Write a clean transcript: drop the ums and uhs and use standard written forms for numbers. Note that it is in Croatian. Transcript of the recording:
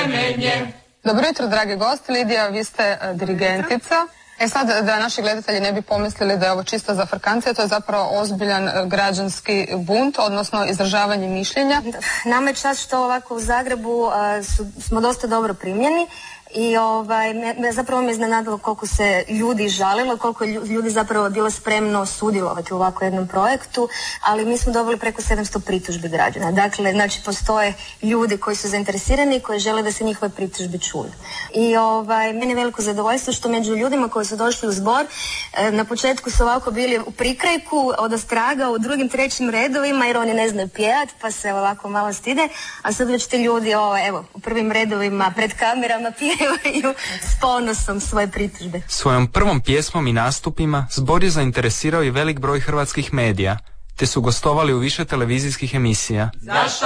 kremenje. Dobro jutro, dragi gosti. Lidija, vi ste dirigentica. Sad, da naši gledatelji ne bi pomislili da je ovo čista zafrkancija, to je zapravo ozbiljan građanski bunt, odnosno izražavanje mišljenja. Nama je čast što ovako u Zagrebu smo dosta dobro primljeni i zapravo me iznenadilo koliko se ljudi žalilo, koliko ljudi zapravo bilo spremno sudjelovati u ovako jednom projektu, ali mi smo dobili preko 700 pritužbi građana. Dakle, znači postoje ljudi koji su zainteresirani i koji žele da se njihove pritužbe čuju. I meni je veliko zadovoljstvo što među ljudima koji su došli u zbor, na početku su ovako bili u prikrajku, odostraga u drugim, trećim redovima jer oni ne znaju pjevat pa se ovako malo stide, a sad već ti ljudi u prvim redovima pred kamerama pjevaju s ponosom svoje pritužbe. Svojom prvom pjesmom i nastupima zbor je zainteresirao i velik broj hrvatskih medija, te su gostovali u više televizijskih emisija.